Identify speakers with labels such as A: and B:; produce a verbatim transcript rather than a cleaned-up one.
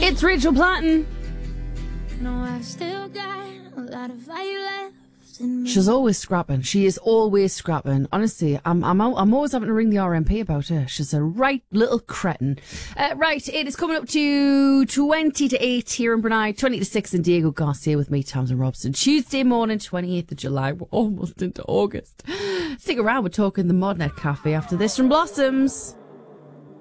A: It's Rachel Platten.
B: No, I've still got a lot of fire left in me.
A: She's always scrapping. She is always scrapping. Honestly, I'm I'm I'm always having to ring the R M P about her. She's a right little cretin. Uh, right, it is coming up to twenty to eight here in Brunei, twenty to six in Diego Garcia with me, Tamsin Robson. Tuesday morning, twenty-eighth of July. We're almost into August. Stick around, we're talking the Modnet Cafe after this from Blossoms.